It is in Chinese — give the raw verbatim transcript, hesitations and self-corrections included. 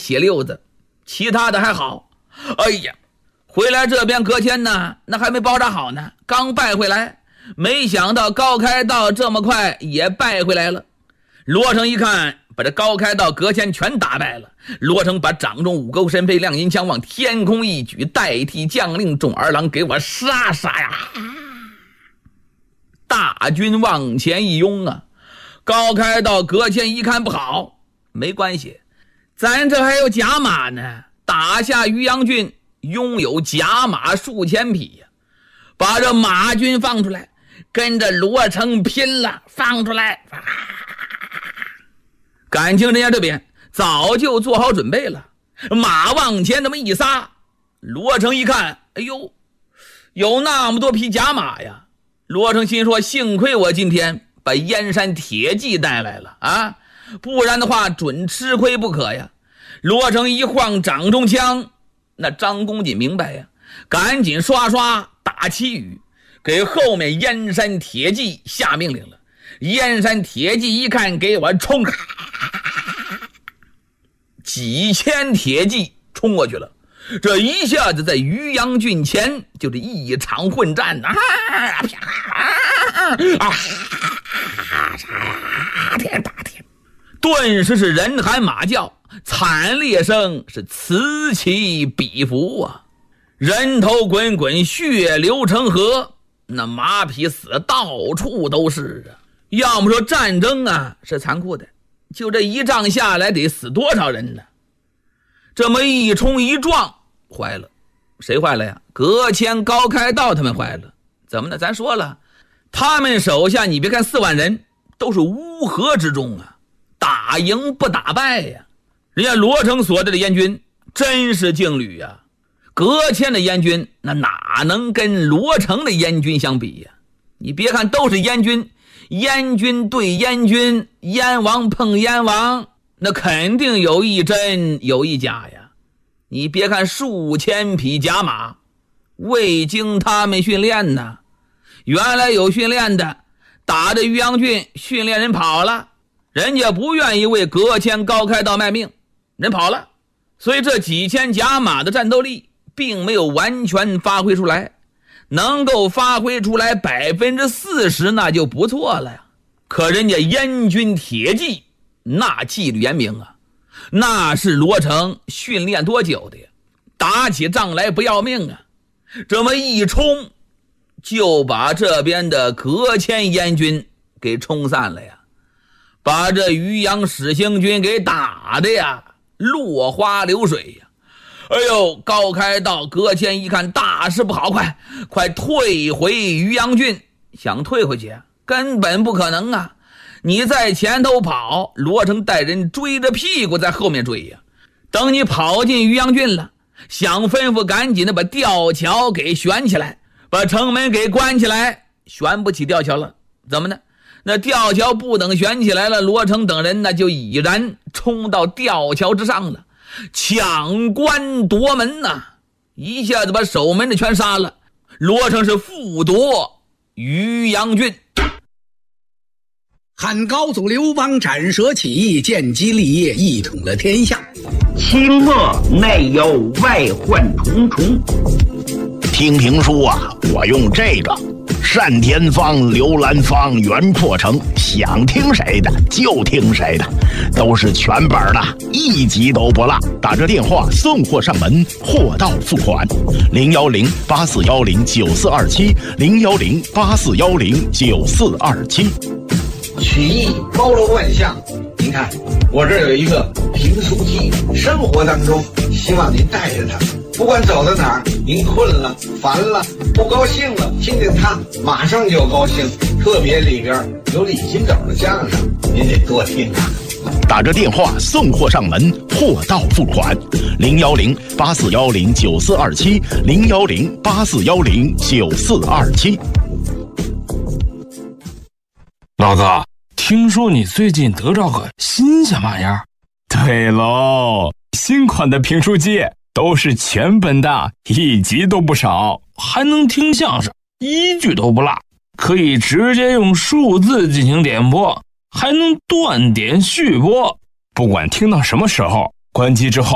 血溜子，其他的还好。哎呀，回来这边隔天呢，那还没包扎好呢，刚败回来，没想到高开道这么快也败回来了。罗成一看，把这高开道隔天全打败了。罗成把掌中五钩神飞亮银枪往天空一举，代替将令众儿郎给我杀杀呀！大军往前一拥啊，高开道隔天一看不好，没关系，咱这还有甲马呢，打下渔阳郡，拥有甲马数千匹呀，把这马军放出来，跟着罗成拼了，放出来！感情人家这边早就做好准备了，马往前这么一撒，罗成一看，哎呦，有那么多匹甲马呀！罗成心说，幸亏我今天把燕山铁骑带来了啊，不然的话准吃亏不可呀。罗成一晃掌中枪，那张公瑾明白呀，赶紧刷刷打旗语，给后面燕山铁骑下命令了。燕山铁骑一看，给我冲！几千铁骑冲过去了，这一下子在渔阳郡前就是一场混战啊！啊！天大天，顿时是人喊马叫，惨烈声是此起彼伏啊！人头滚滚，血流成河，那马匹死的到处都是啊！要么说战争啊是残酷的，就这一仗下来得死多少人呢？这么一冲一撞，坏了。谁坏了呀？葛谦、高开道他们坏了。怎么呢？咱说了，他们手下你别看四万人，都是乌合之众啊，打赢不打败呀。人家罗成所带的燕军真是劲旅呀，葛谦的燕军那哪能跟罗成的燕军相比呀？你别看都是燕军，燕军对燕军，燕王碰燕王，那肯定有一真有一假呀。你别看数千匹甲马，未经他们训练呢，原来有训练的，打着渔阳郡，训练人跑了，人家不愿意为葛谦、高开道卖命，人跑了，所以这几千甲马的战斗力并没有完全发挥出来，能够发挥出来百分之四十那就不错了呀。可人家燕军铁骑那纪律严明啊，那是罗成训练多久的呀，打起仗来不要命啊，这么一冲就把这边的葛谦燕军给冲散了呀，把这渔阳始兴军给打的呀落花流水呀。哎呦，高开道葛谦一看大事不好，快快退回渔阳郡。想退回去根本不可能啊，你在前头跑，罗成带人追着屁股在后面追呀。等你跑进渔阳郡了，想吩咐赶紧的把吊桥给悬起来，把城门给关起来，悬不起吊桥了。怎么呢？那吊桥不等悬起来了，罗成等人呢就已然冲到吊桥之上了，抢关夺门呐、啊，一下子把守门的全杀了。罗成是复夺渔阳郡。 汉高祖刘邦斩蛇起义，建基立业，一统了天下。 清末内忧外患重重。听评书啊，我用这个单田芳、刘兰芳、袁阔成，想听谁的就听谁的，都是全本的，一集都不落。打这电话送货上门，货到付款。零幺零八四幺零九四二七，零幺零八四幺零九四二七。 曲艺包罗万象，您看我这儿有一个评书机，生活当中希望您带着它，不管走到哪儿，您困了、烦了、不高兴了，听听它马上就高兴。特别里边有李金斗的相声，您得多听啊。 打着电话送货上门，货到付款。零幺零八四幺零九四二七，零幺零八四幺零九四二七。 老子听说你最近得着个新鲜玩意儿？ 对喽，新款的评书机都是全本的，一集都不少， 还能听相声，一句都不落，可以直接用数字进行点播，还能断点续播， 不管听到什么时候，关机之后